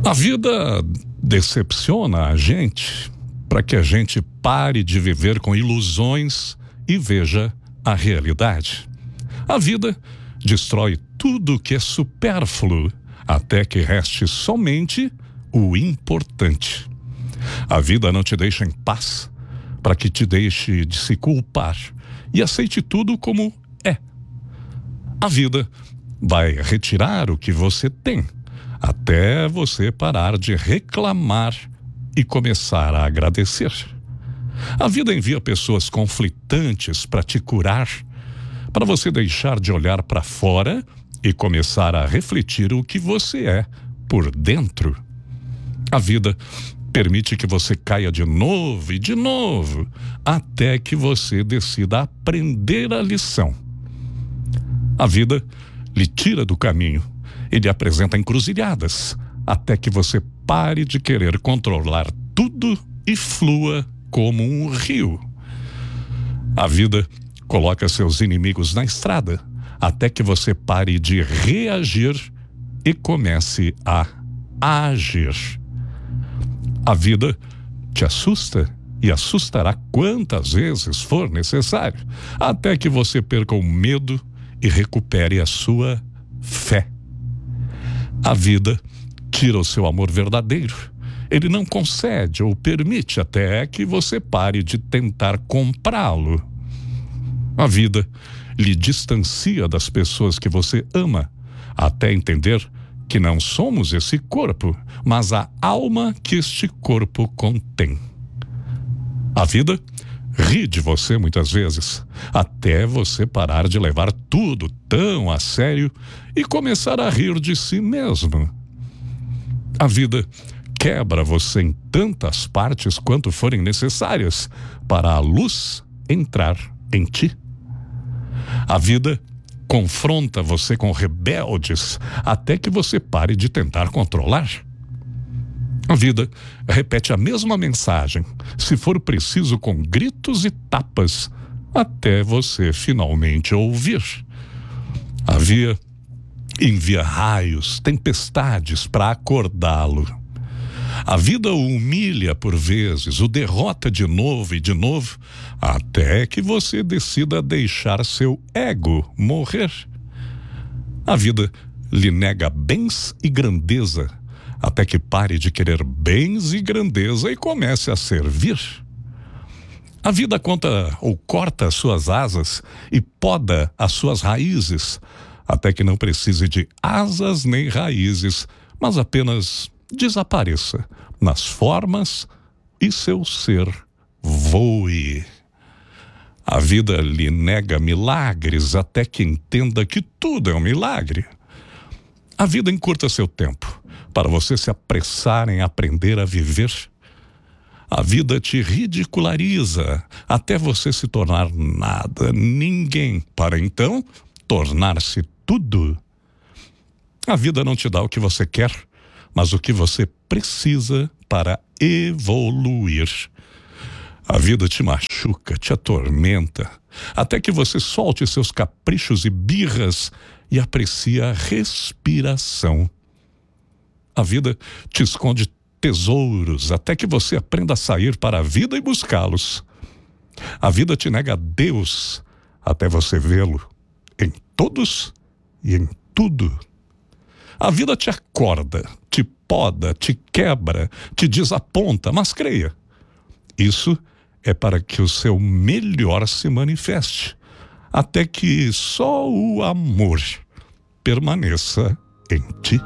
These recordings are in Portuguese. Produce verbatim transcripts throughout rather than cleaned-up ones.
A vida decepciona a gente para que a gente pare de viver com ilusões e veja a realidade. A vida destrói tudo que é supérfluo até que reste somente o importante. A vida não te deixa em paz para que te deixe de se culpar e aceite tudo como é. A vida vai retirar o que você tem até você parar de reclamar e começar a agradecer. A vida envia pessoas conflitantes para te curar, para você deixar de olhar para fora e começar a refletir o que você é por dentro. A vida permite que você caia de novo e de novo, até que você decida aprender a lição. A vida lhe tira do caminho e lhe apresenta encruzilhadas, até que você pare de querer controlar tudo e flua como um rio. A vida coloca seus inimigos na estrada, até que você pare de reagir e comece a agir. A vida te assusta e assustará quantas vezes for necessário, até que você perca o medo e recupere a sua fé. A vida tira o seu amor verdadeiro. Ele não concede ou permite até que você pare de tentar comprá-lo. A vida lhe distancia das pessoas que você ama, até entender que não somos esse corpo, mas a alma que este corpo contém. A vida ri de você muitas vezes, até você parar de levar tudo tão a sério e começar a rir de si mesmo. A vida quebra você em tantas partes quanto forem necessárias para a luz entrar em ti. A vida confronta você com rebeldes até que você pare de tentar controlar. A vida repete a mesma mensagem, se for preciso com gritos e tapas, até você finalmente ouvir. A vida envia raios, tempestades para acordá-lo. A vida o humilha por vezes, o derrota de novo e de novo, até que você decida deixar seu ego morrer. A vida lhe nega bens e grandeza, até que pare de querer bens e grandeza e comece a servir. A vida conta ou corta as suas asas e poda as suas raízes, até que não precise de asas nem raízes, mas apenas desapareça nas formas e seu ser voe. A vida lhe nega milagres até que entenda que tudo é um milagre. A vida encurta seu tempo para você se apressar em aprender a viver. A vida te ridiculariza até você se tornar nada, ninguém, para então tornar-se tudo. A vida não te dá o que você quer, mas o que você precisa para evoluir. A vida te machuca, te atormenta, até que você solte seus caprichos e birras e aprecie a respiração. A vida te esconde tesouros até que você aprenda a sair para a vida e buscá-los. A vida te nega Deus até você vê-lo em todos e em tudo. A vida te acorda, te poda, te quebra, te desaponta, mas creia, isso é para que o seu melhor se manifeste, até que só o amor permaneça em ti.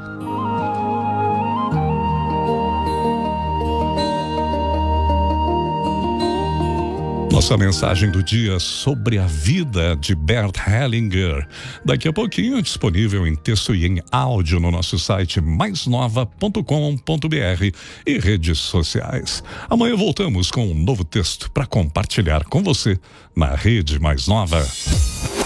Nossa mensagem do dia sobre a vida de Bert Hellinger. Daqui a pouquinho disponível em texto e em áudio no nosso site mais nova ponto com ponto br e redes sociais. Amanhã voltamos com um novo texto para compartilhar com você na Rede Mais Nova.